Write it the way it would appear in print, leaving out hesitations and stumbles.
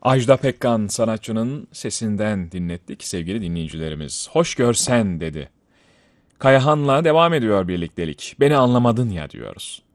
Ajda Pekkan sanatçının sesinden dinlettik sevgili dinleyicilerimiz. Hoş görsen dedi. Kayahan'la devam ediyor birliktelik. Beni anlamadın ya diyoruz.